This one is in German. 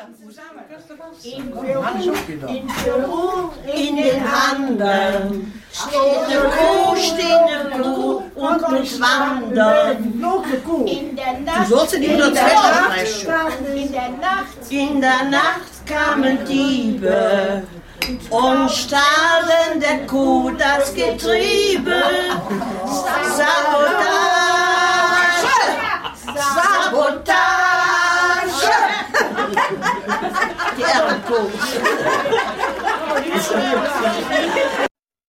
In Peru, in den Anden, steht eine Kuh und muss wandern. In der Nacht, in der Nacht kamen Diebe und stahlen der Kuh das Getriebe. Sabotage! Die Ehrenkuh.